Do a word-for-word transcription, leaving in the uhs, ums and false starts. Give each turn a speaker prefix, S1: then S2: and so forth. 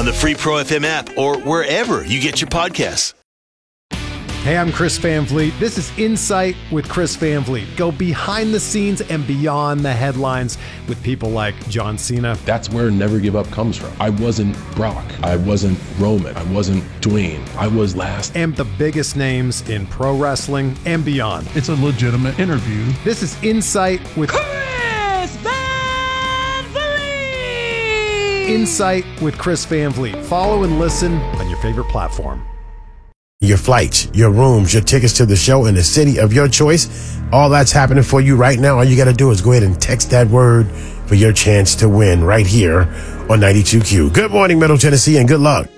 S1: on the free Pro F M app or wherever you get your podcasts.
S2: Hey, I'm Chris Van Vliet. This is Insight with Chris Van Vliet. Go behind the scenes and beyond the headlines with people like John Cena.
S3: That's where Never Give Up comes from. I wasn't Brock. I wasn't Roman. I wasn't Dwayne. I was last.
S2: And the biggest names in pro wrestling and beyond.
S4: It's a legitimate interview.
S2: This is Insight with
S5: Chris Van Vliet.
S2: Insight with Chris Van Vliet. Follow and listen on your favorite platform.
S6: Your flights, your rooms, your tickets to the show in the city of your choice. All that's happening for you right now. All you got to do is go ahead and text that word for your chance to win right here on ninety-two Q. Good morning, Middle Tennessee, and good luck.